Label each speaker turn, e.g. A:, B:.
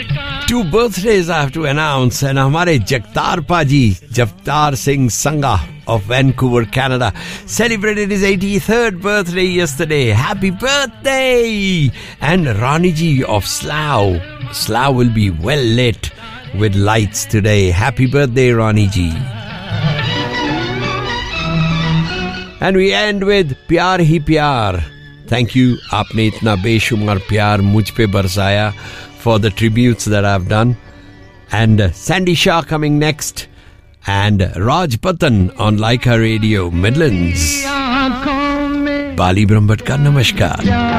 A: Two birthdays I have to announce, and हमारे जगतार पाजी, जगतार सिंह संगा of Vancouver, Canada, celebrated his 83rd birthday yesterday. Happy birthday! And Rani ji of Slough. Slough will be well lit with lights today. Happy birthday, Rani ji. And we end with Pyar Hi Pyar. Thank you. आपने इतना बेशुमार प्यार मुझ पे बरसाया for the tributes that I've done. And Sandy Shah coming next. And Raj Patan on Laika Radio, Midlands. Bali Brahmbhatt ka namaskar.